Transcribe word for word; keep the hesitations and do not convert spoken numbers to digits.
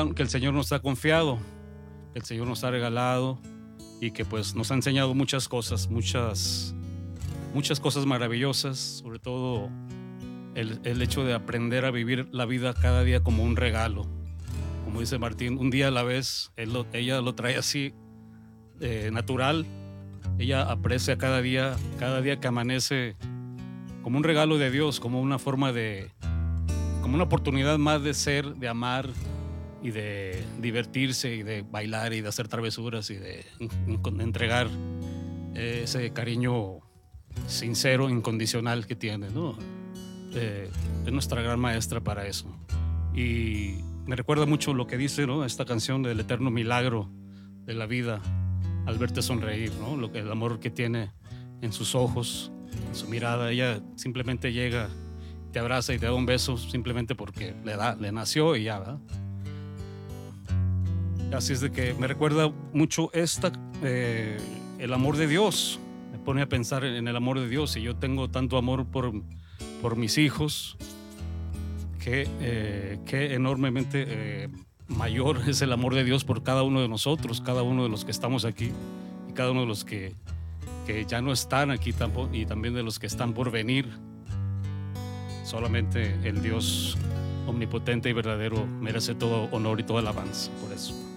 regalo que el Señor nos ha confiado, que el Señor nos ha regalado y que pues nos ha enseñado muchas cosas, muchas, muchas cosas maravillosas, sobre todo el, el hecho de aprender a vivir la vida cada día como un regalo. Como dice Martín, un día a la vez, él lo- ella lo trae así, eh, natural. Ella aprecia cada día, cada día que amanece como un regalo de Dios, como una forma de, como una oportunidad más de ser, de amar y de divertirse y de bailar y de hacer travesuras y de en- en- entregar eh, ese cariño sincero, incondicional que tiene, ¿no? Eh, es nuestra gran maestra para eso. Y me recuerda mucho lo que dice, ¿no? Esta canción del eterno milagro de la vida al verte sonreír, ¿no? Lo que, el amor que tiene en sus ojos, en su mirada. Ella simplemente llega, te abraza y te da un beso simplemente porque le da, le nació y ya, ¿verdad? Así es de que me recuerda mucho esta, eh, el amor de Dios. Me pone a pensar en el amor de Dios y yo tengo tanto amor por, por mis hijos que, eh, que enormemente eh, mayor es el amor de Dios por cada uno de nosotros, cada uno de los que estamos aquí y cada uno de los que, que ya no están aquí tampoco, y también de los que están por venir. Solamente el Dios omnipotente y verdadero merece todo honor y toda alabanza por eso.